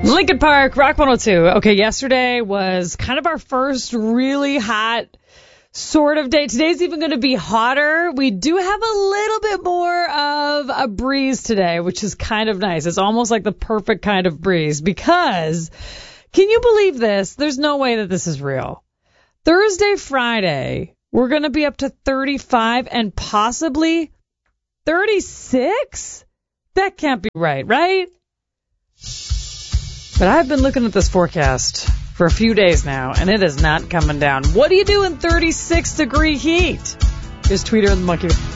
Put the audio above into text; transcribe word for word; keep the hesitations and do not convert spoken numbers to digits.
Lincoln Park, Rock one oh two. Okay, yesterday was kind of our first really hot sort of day. Today's even going to be hotter. We do have a little bit more of a breeze today, which is kind of nice. It's almost like the perfect kind of breeze because, can you believe this? There's no way that this is real. Thursday, Friday, we're going to be up to thirty-five and possibly thirty-six? That can't be right, right? But I've been looking at this forecast for a few days now, and it is not coming down. What do you do in thirty-six degree heat? Just tweet her in the monkey.